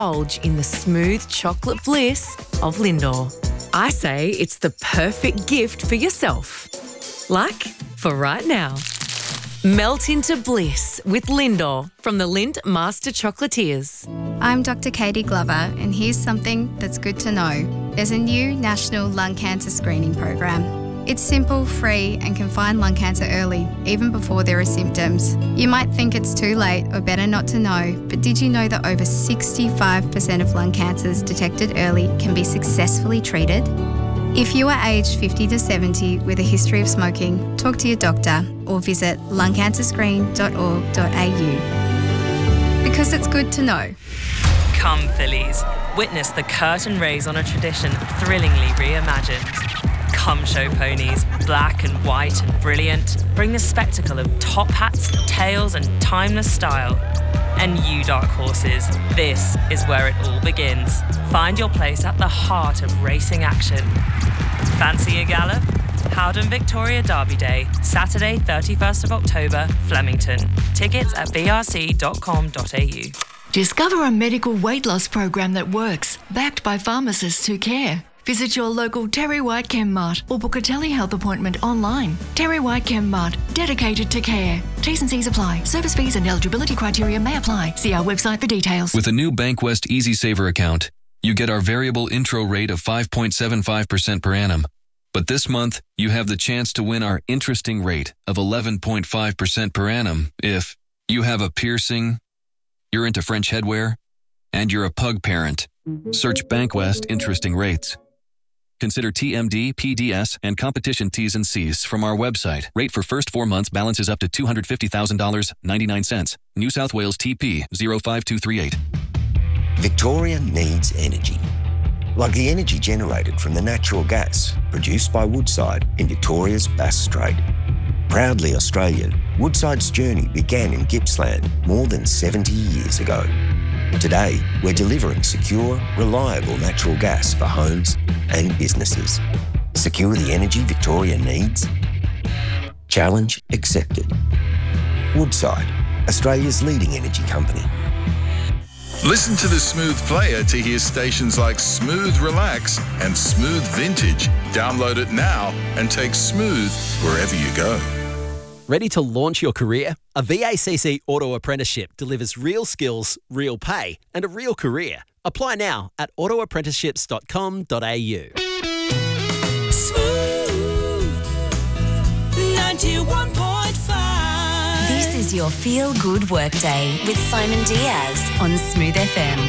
Indulge in the smooth chocolate bliss of Lindor. I say it's the perfect gift for yourself. Like for right now. Melt into bliss with Lindor from the Lindt Master Chocolatiers. I'm Dr. Katie Glover, and here's something that's good to know. There's a new national lung cancer screening program. It's simple, free, and can find lung cancer early, even before there are symptoms. You might think it's too late or better not to know, but did you know that over 65% of lung cancers detected early can be successfully treated? If you are aged 50 to 70 with a history of smoking, talk to your doctor or visit lungcancerscreen.org.au. Because it's good to know. Come, Phillies. Witness the curtain raise on a tradition thrillingly reimagined. Come show ponies, black and white and brilliant. Bring the spectacle of top hats, tails and timeless style. And you, dark horses, this is where it all begins. Find your place at the heart of racing action. Fancy a gallop? Howden Victoria Derby Day, Saturday 31st of October, Flemington. Tickets at brc.com.au. Discover a medical weight loss program that works, backed by pharmacists who care. Visit your local Terry White Chem Mart or book a telehealth appointment online. Terry White Chem Mart, dedicated to care. T's and C's apply. Service fees and eligibility criteria may apply. See our website for details. With a new BankWest EasySaver account, you get our variable intro rate of 5.75% per annum. But this month, you have the chance to win our interesting rate of 11.5% per annum if you have a piercing, you're into French headwear, and you're a pug parent. Search BankWest Interesting Rates. Consider TMD, PDS, and competition T's and C's from our website. Rate for first 4 months balances up to $250,000, 99 cents. New South Wales TP 05238. Victoria needs energy. Like the energy generated from the natural gas produced by Woodside in Victoria's Bass Strait. Proudly Australian, Woodside's journey began in Gippsland more than 70 years ago. Today, we're delivering secure, reliable natural gas for homes and businesses. Secure the energy Victoria needs? Challenge accepted. Woodside, Australia's leading energy company. Listen to the Smooth Player to hear stations like Smooth Relax and Smooth Vintage. Download it now and take Smooth wherever you go. Ready to launch your career? A VACC auto apprenticeship delivers real skills, real pay, and a real career. Apply now at autoapprenticeships.com.au. Smooth 91.5. This is your feel-good workday with Simon Diaz on Smooth FM.